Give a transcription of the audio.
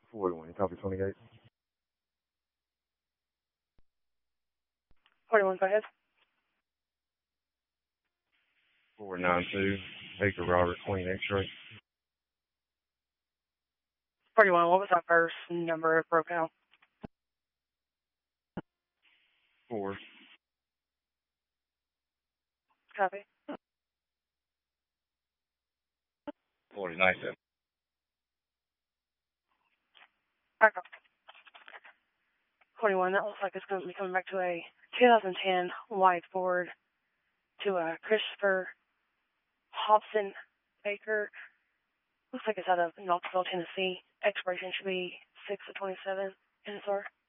41, copy 28. 41, go ahead. 492, Baker Robert, Queen X-ray. 41, what was that first number it broke out? 4. Copy. 49. Back up. 41, that looks like it's going to be coming back to a 2010 white Ford to a Christopher Hobson Baker. Looks like it's out of Knoxville, Tennessee. Expiration should be 6 of 27 NSR.